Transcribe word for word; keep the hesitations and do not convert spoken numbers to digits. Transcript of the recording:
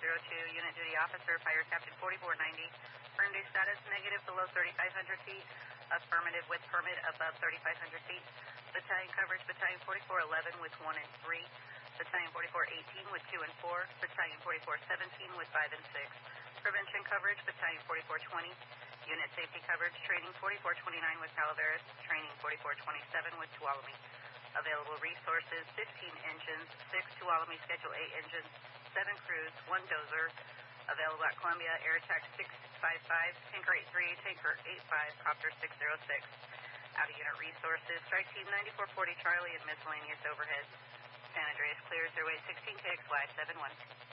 zero two, Unit Duty Officer, Fire Captain forty-four ninety. Earned a status negative below thirty-five hundred feet. Affirmative with permit above thirty-five hundred feet. Battalion coverage, Battalion forty-four eleven with one and three. Battalion forty-four eighteen with two and four. Battalion forty-four seventeen with five and six. Prevention coverage, Battalion forty-four twenty. Unit safety coverage, training forty-four twenty-nine with Calaveras. Training forty-four twenty-seven with Tuolumne. Available resources, fifteen engines, six Tuolumne Schedule A engines, seven crews, one dozer. Available at Columbia, Air Attack six five five, Tanker eight three, Tanker eight five, Copter six zero six. Out of unit resources, Strike Team ninety-four forty Charlie and miscellaneous overhead. San Andreas clear, zero eight sixteen K X Y seven one.